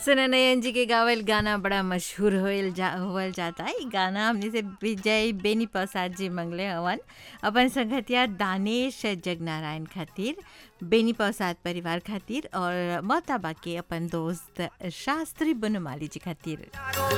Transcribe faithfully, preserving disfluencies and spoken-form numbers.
सुना नयन जी के गावल गाना बड़ा मशहूर होल जा होल जाता है। इ गाना हमने से विजय बेनी प्रसाद जी मंगले हवन अपन संगतिया दानेश जगनारायण खातिर, बेनी प्रसाद परिवार खातिर और मोहताबा के अपन दोस्त शास्त्री बनमाली जी खातिर।